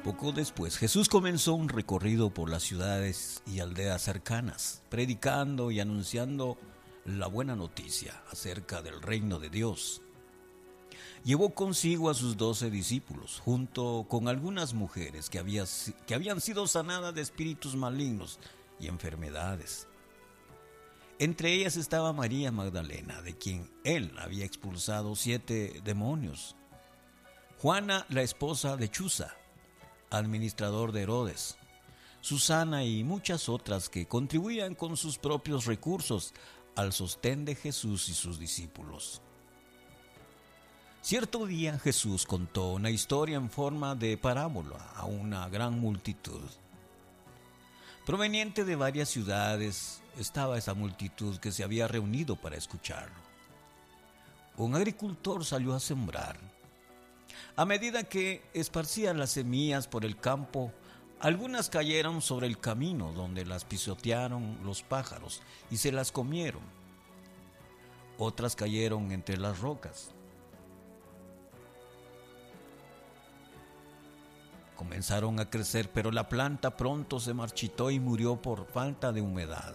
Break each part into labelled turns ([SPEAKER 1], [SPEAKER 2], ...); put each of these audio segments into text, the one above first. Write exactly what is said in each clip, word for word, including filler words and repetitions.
[SPEAKER 1] Poco después, Jesús comenzó un recorrido por las ciudades y aldeas cercanas, predicando y anunciando la buena noticia acerca del reino de Dios. Llevó consigo a sus doce discípulos, junto con algunas mujeres que, había, que habían sido sanadas de espíritus malignos y enfermedades. Entre ellas estaba María Magdalena, de quien él había expulsado siete demonios; Juana, la esposa de Chuza, administrador de Herodes; Susana y muchas otras que contribuían con sus propios recursos al sostén de Jesús y sus discípulos. Cierto día Jesús contó una historia en forma de parábola a una gran multitud. Proveniente de varias ciudades estaba esa multitud que se había reunido para escucharlo. Un agricultor salió a sembrar. A medida que esparcía las semillas por el campo, algunas cayeron sobre el camino, donde las pisotearon los pájaros y se las comieron. Otras cayeron entre las rocas. Comenzaron a crecer, pero la planta pronto se marchitó y murió por falta de humedad.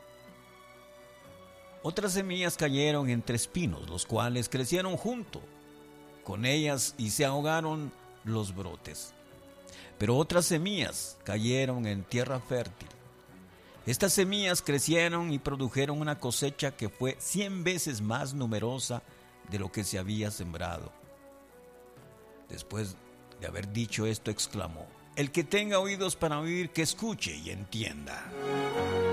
[SPEAKER 1] Otras semillas cayeron entre espinos, los cuales crecieron junto con ellas y se ahogaron los brotes. Pero otras semillas cayeron en tierra fértil. Estas semillas crecieron y produjeron una cosecha que fue cien veces más numerosa de lo que se había sembrado. Después de haber dicho esto, exclamó: el que tenga oídos para oír, que escuche y entienda.